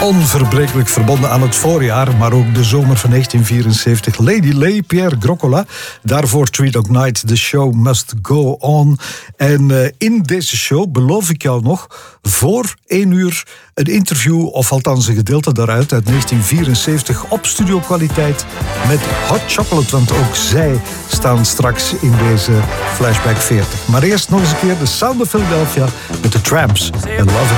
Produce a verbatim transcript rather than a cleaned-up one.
Onverbrekelijk verbonden aan het voorjaar, maar ook de zomer van negentien vierenzeventig. Lady Lay, Pierre Groccola. Daarvoor Three Dog Night, The Show Must Go On. En uh, in deze show beloof ik jou nog voor één uur een interview, of althans een gedeelte daaruit, uit negentien vierenzeventig op studiokwaliteit met Hot Chocolate, want ook zij staan straks in deze Flashback veertig. Maar eerst nog eens een keer de Sound of Philadelphia met de Tramps en Love It.